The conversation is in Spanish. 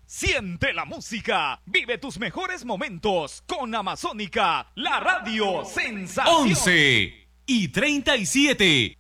Siente la música, vive tus mejores momentos con Amazónica, la radio sensación. 11:37.